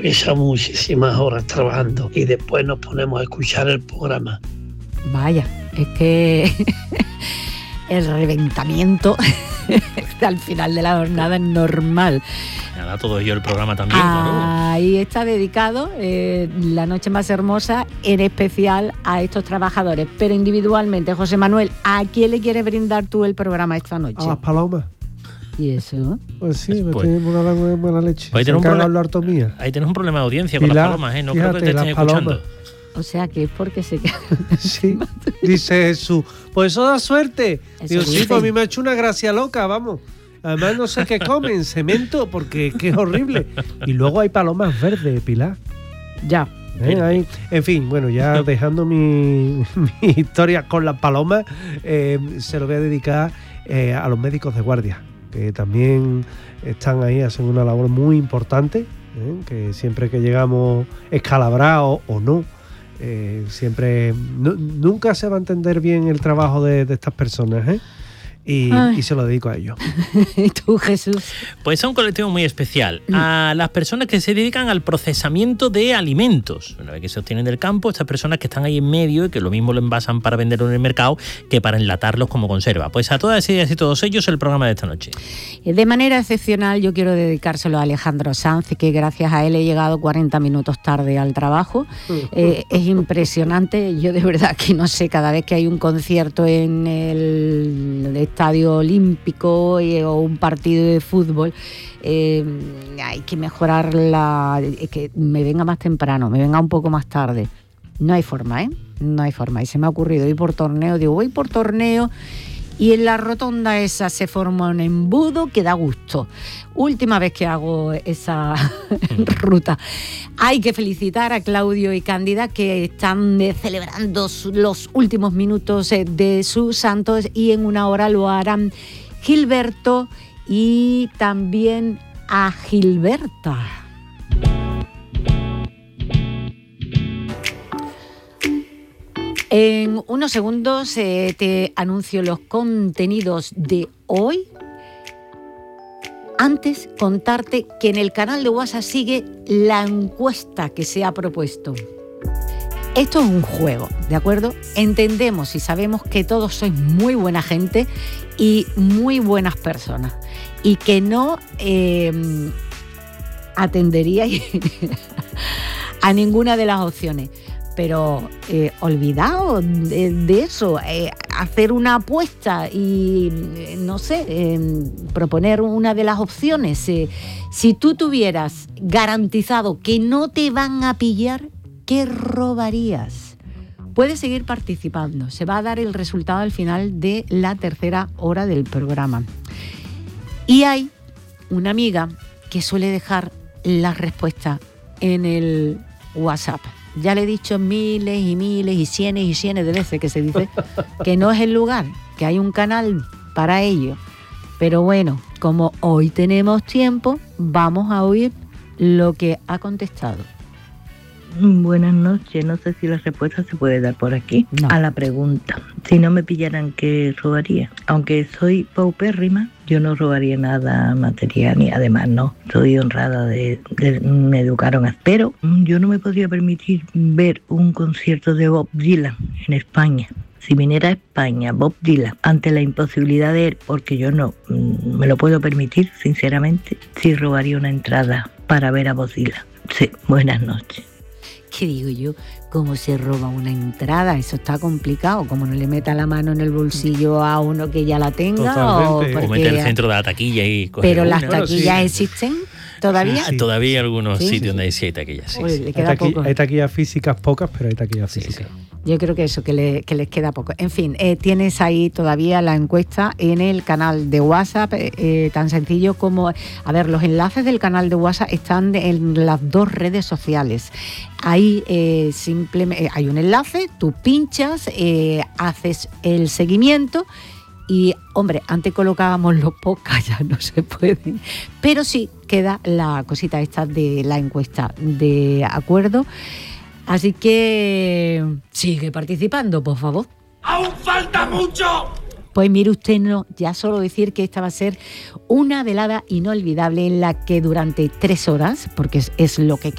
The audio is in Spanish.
porque son muchísimas horas trabajando y después nos ponemos a escuchar el programa. Vaya, es que el reventamiento al final de la jornada es normal. Nada, todo ello el programa también, claro. Ahí está dedicado La Noche Más Hermosa, en especial a estos trabajadores. Pero individualmente, José Manuel, ¿a quién le quieres brindar tú el programa esta noche? A las palomas. ¿Y eso? Pues sí, me tienen una buena leche. Ahí tienes un problema de audiencia con las palomas, ¿eh? No creo que te estén escuchando. O sea, que es porque se queda. Sí, dice Jesús. Pues eso da suerte. Eso Digo, sí, dice. pues a mí me ha hecho una gracia loca, vamos. Además no sé qué comen, cemento, porque es que es horrible. Y luego hay palomas verdes, Pilar. Ya. Ahí. En fin, bueno, ya dejando mi historia con las palomas, se lo voy a dedicar a los médicos de guardia, que también están ahí, hacen una labor muy importante, que siempre que llegamos escalabrados o no, siempre nunca se va a entender bien el trabajo de estas personas, y se lo dedico a ellos. ¿Y tú, Jesús? Pues es un colectivo muy especial. A las personas que se dedican al procesamiento de alimentos. Una vez que se obtienen del campo, estas personas que están ahí en medio y que lo mismo lo envasan para venderlo en el mercado que para enlatarlos como conserva. Pues a todas ellas y todos ellos el programa de esta noche. De manera excepcional yo quiero dedicárselo a Alejandro Sanz, que gracias a él he llegado 40 minutos tarde al trabajo. Es impresionante. Yo de verdad que no sé, cada vez que hay un concierto en el Estadio Olímpico o un partido de fútbol, hay que mejorar que me venga más temprano, me venga un poco más tarde. No hay forma, no hay forma. Y se me ha ocurrido ir por torneo, digo, voy por torneo, y en la rotonda esa se forma un embudo que da gusto. Última vez que hago esa ruta. Hay que felicitar a Claudio y Cándida, que están celebrando los últimos minutos de sus santos, y en una hora lo harán Gilberto y también a Gilberta. En unos segundos te anuncio los contenidos de hoy. Antes, contarte que en el canal de WhatsApp sigue la encuesta que se ha propuesto. Esto es un juego, ¿de acuerdo? Entendemos y sabemos que todos sois muy buena gente y muy buenas personas, y que no atenderíais a ninguna de las opciones. Pero olvidaos de eso, hacer una apuesta y, no sé, proponer una de las opciones. Si tú tuvieras garantizado que no te van a pillar, ¿qué robarías? Puedes seguir participando. Se va a dar el resultado al final de la tercera hora del programa. Y hay una amiga que suele dejar las respuestas en el WhatsApp. Ya le he dicho miles y miles y cientos de veces que se dice que no es el lugar, que hay un canal para ello. Pero bueno, como hoy tenemos tiempo, vamos a oír lo que ha contestado. Buenas noches, no sé si la respuesta se puede dar por aquí. No. A la pregunta, si no me pillaran, ¿qué robaría? Aunque soy paupérrima, yo no robaría nada material, y además no, soy honrada me educaron así. Pero yo no me podría permitir ver un concierto de Bob Dylan en España. Si viniera a España Bob Dylan, ante la imposibilidad de él, porque yo no me lo puedo permitir, sinceramente, sí robaría una entrada para ver a Bob Dylan. Sí, buenas noches. ¿Qué digo yo? ¿Cómo se roba una entrada? Eso está complicado. Como no le meta la mano en el bolsillo a uno que ya la tenga. Totalmente. O meter el centro de la taquilla y coger. Pero las una. taquillas existen todavía. Sí. Todavía hay algunos Sí. sitios donde sí hay taquillas. Sí, Oye, sí. le queda poco. Hay taquillas físicas pocas, pero hay taquillas Sí, físicas. sí. Yo creo que eso, que les queda poco. En fin, tienes ahí todavía la encuesta en el canal de WhatsApp, tan sencillo como... A ver, los enlaces del canal de WhatsApp están en las dos redes sociales. Ahí simplemente hay un enlace, tú pinchas, haces el seguimiento y, hombre, antes colocábamos los podcasts, ya no se pueden, pero sí queda la cosita esta de la encuesta, ¿de acuerdo? Así que sigue participando, por favor. ¡Aún falta mucho! Pues mire usted, no, ya solo decir que esta va a ser una velada inolvidable en la que durante 3 horas, porque es lo que